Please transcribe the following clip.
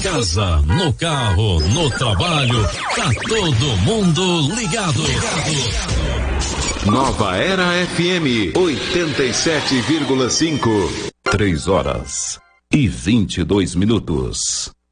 casa, no carro, no trabalho, tá todo mundo ligado. Nova Era FM 87,5. 3 horas e 22 minutos.